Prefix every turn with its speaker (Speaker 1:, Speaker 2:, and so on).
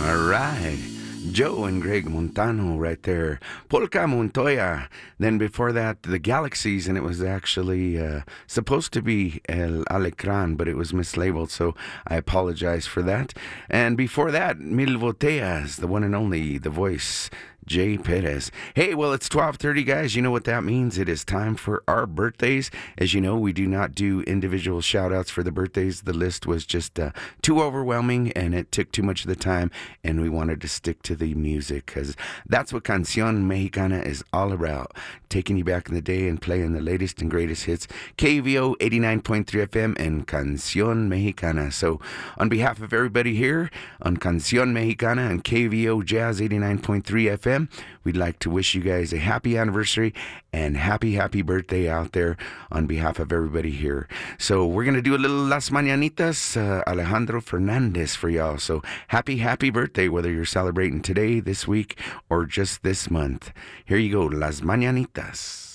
Speaker 1: All right. Joe and Greg Montano right there. Polka Montoya. Then before that, the Galaxies, and it was actually supposed to be El Alecran, but it was mislabeled, so I apologize for that. And before that, Mil Botellas, the one and only, the voice, Jay Perez. Hey, well, it's 12:30, guys. You know what that means. It is time for our birthdays. As you know, we do not do individual shout-outs for the birthdays. The list was just too overwhelming, and it took too much of the time, and we wanted to stick to the music, because that's what Canción Mexicana is all about, taking you back in the day and playing the latest and greatest hits. KVO 89.3 FM and Canción Mexicana. So on behalf of everybody here on Canción Mexicana and KVO Jazz 89.3 FM, we'd like to wish you guys a happy anniversary and happy birthday out there on behalf of everybody here. So we're going to do a little Las Mañanitas, Alejandro Fernandez for y'all. So happy birthday, whether you're celebrating today, this week, or just this month. Here you go, Las Mañanitas.